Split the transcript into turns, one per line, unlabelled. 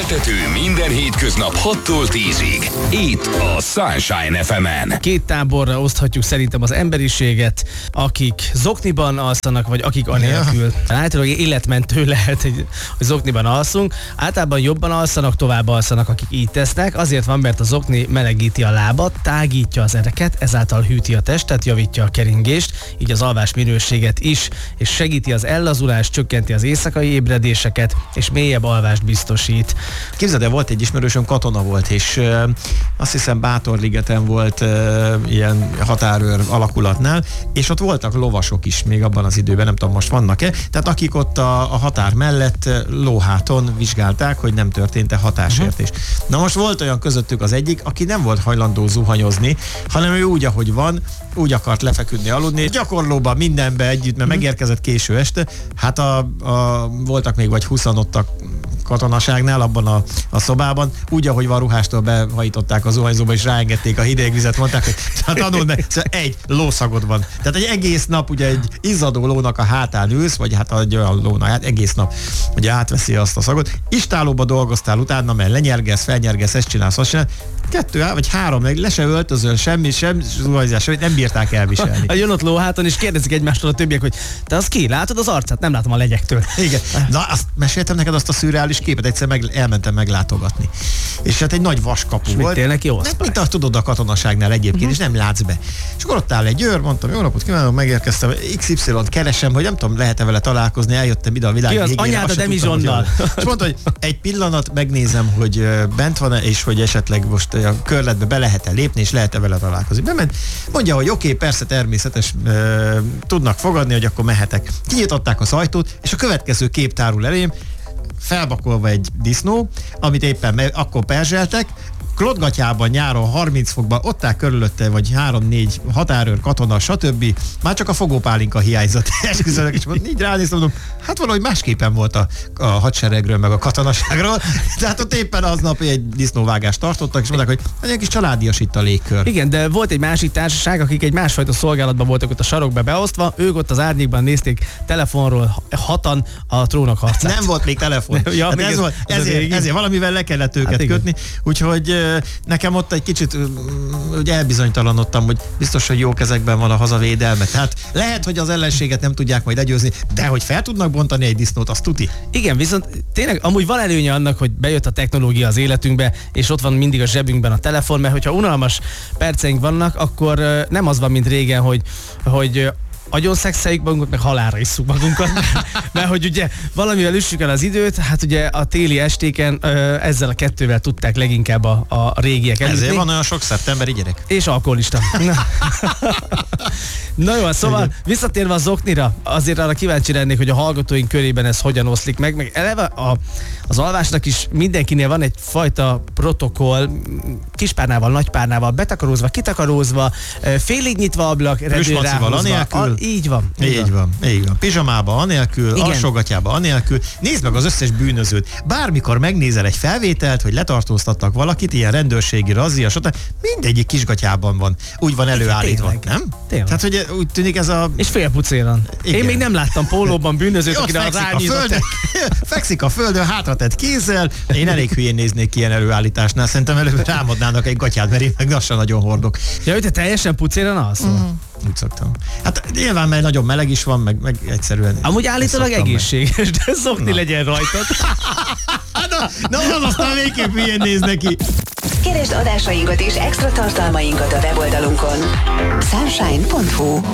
Keltető minden hétköznap 6-tól 10-ig. Itt a Sunshine FM-en.
Két táborra oszthatjuk szerintem az emberiséget, akik zokniban alszanak, vagy akik anélkül. Általában életmentő lehet, hogy zokniban alszunk. Általában jobban alszanak, tovább alszanak, akik így tesznek. Azért van, mert a zokni melegíti a lábat, tágítja az ereket, ezáltal hűti a testet, javítja a keringést, így az alvás minőséget is, és segíti az ellazulást, csökkenti az éjszakai ébredéseket, és mélyebb alvást biztosít.
Képzeld el, volt egy ismerősöm, katona volt, és azt hiszem Bátorligeten volt ilyen határőr alakulatnál, és ott voltak lovasok is még abban az időben, nem tudom, most vannak-e. Tehát akik ott a határ mellett lóháton vizsgálták, hogy nem történt-e hatásértés. Na most volt olyan közöttük az egyik, aki nem volt hajlandó zuhanyozni, hanem ő úgy, ahogy van, úgy akart lefeküdni, aludni, és gyakorlóban mindenbe együtt, mert megérkezett késő este. Hát voltak még vagy 20 ott a katonaságnál, abban a szobában, úgy, ahogy van, ruhástól behajították a zuhanyzóba, és ráengedték a hideg vizet, mondták, hogy tanuld meg, szóval egy lószagod van. Tehát egy egész nap ugye egy izzadó lónak a hátán ülsz, vagy hát egy olyan lónak, hát egész nap ugye átveszi azt a szagot. Istálóba dolgoztál utána, mert lenyergesz, felnyergesz, ezt csinálsz, azt csinálsz. 2 vagy 3, meg le se öltözöl, semmi zuhanyzás, semmit nem bírták elviselni.
Jön ott lóháton, és kérdezik egymástól a többiek, hogy te az ki? Látod az arcát? Nem látom a legyektől.
Igen. Na, azt meséltem neked azt a szürreális képet, egyszer elmentem meglátogatni. És hát egy nagy vaskapu volt.
Mit neki osztály?
Mint azt tudod a katonaságnál egyébként, és nem látsz be. És akkor ott áll egy őr, mondtam, jó napot kívánok, megérkeztem, XY-t keresem, hogy nem tudom, lehet-e vele találkozni, eljöttem ide a világ
végére. Ki az anyád a Demizsonnal?
És mondta, hogy egy pillanat megnézem, hogy bent van-e, és hogy esetleg most a körletbe be lehet-e lépni, és lehet-e vele találkozni. Bement, mondja, hogy oké, persze természetes, tudnak fogadni, hogy akkor mehetek. Kinyitották az ajtót, és a következő kép tárul elém, felbakolva egy disznó, amit éppen akkor perzseltek, klotgatyában nyáron 30 fokban, ott áll körülötte, vagy 3-4 határőr, katona, stb. Már csak a fogópálinka hiányzott. Esküszönök, és így ránéztem, mondom, hát valahogy másképpen volt a hadseregről, meg a katonaságról. Tehát ott éppen aznap egy disznóvágást tartottak, és mondták, hogy egy kis családias itt a légkör.
Igen, de volt egy másik társaság, akik egy másfajta szolgálatban voltak ott a sarokba beosztva, ők ott az árnyékban nézték telefonról hatan a trónok harcát.
Nem volt még telefon. Ja, hát ezért valamivel le kellett őket kötni, úgyhogy nekem ott egy kicsit ugye elbizonytalanodtam, hogy biztos, hogy jó kezekben van a hazavédelme. Tehát lehet, hogy az ellenséget nem tudják majd legyőzni, de hogy fel tudnak bontani egy disznót, az tuti.
Igen, viszont tényleg amúgy van előnye annak, hogy bejött a technológia az életünkbe, és ott van mindig a zsebünkben a telefon, mert hogyha unalmas perceink vannak, akkor nem az van, mint régen, hogy agyon szexeljük magunkat, meg halálra isszuk magunkat, mert hogy ugye valamivel üssük el az időt, hát ugye a téli estéken ezzel a kettővel tudták leginkább a régiek elütni.
Ezért van olyan sok szeptemberi gyerek.
És alkoholista. Na jó, szóval visszatérve a zoknira, azért arra kíváncsi lennék, hogy a hallgatóink körében ez hogyan oszlik meg eleve az alvásnak is mindenkinél van egyfajta protokoll, kispárnával, nagypárnával, betakarózva, kitakarózva, félig nyitva ablak, redőr ráhúzva. Így van.
Így van. Pizsamába anélkül, alsógatyába anélkül. Nézd meg az összes bűnözőt. Bármikor megnézel egy felvételt, hogy letartóztattak valakit, ilyen rendőrségi razzia, stb. Mindegyik kisgatyában van. Úgy van előállítva, nem?
Tényleg.
Tehát, hogy úgy tűnik ez a...
És félpucéran. Én még nem láttam pólóban bűnözőt, akire a rányított.
Fekszik a földön, hátratett kézzel. Én elég hülyén néznék ki ilyen előállításnál. Szerintem előbb rámadnának egy gatyát, mert én meg lassan nagyon hordok.
Ja, hogy te teljesen pucéran alszol?
Úgy szoktam. Hát nyilván, mert nagyon meleg is van, meg egyszerűen...
Amúgy állítólag egészséges, de szokni legyen rajtad.
Na, aztán végképp hülyén néz neki.
Keresd adásainkat és extra tartalmainkat a weboldalunkon. Sunshine.hu